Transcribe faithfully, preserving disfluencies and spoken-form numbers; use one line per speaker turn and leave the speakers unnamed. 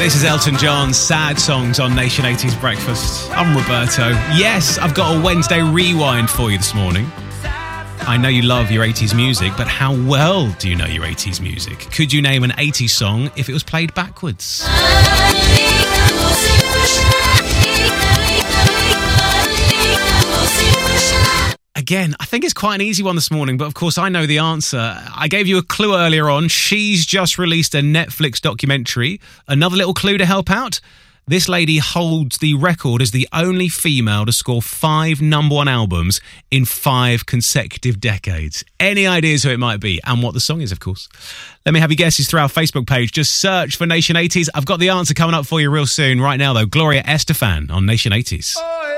This is Elton John's Sad Songs on Nation eighties Breakfast. I'm Roberto. Yes, I've got a Wednesday rewind for you this morning. I know you love your eighties music, but how well do you know your eighties music? Could you name an eighties song if it was played backwards? Again, I think it's quite an easy one this morning, but of course I know the answer. I gave you a clue earlier on. She's just released a Netflix documentary. Another little clue to help out. This lady holds the record as the only female to score five number one albums in five consecutive decades. Any ideas who it might be and what the song is, of course? Let me have your guesses through our Facebook page. Just search for Nation eighties. I've got the answer coming up for you real soon. Right now, though, Gloria Estefan on Nation eighties. Oh,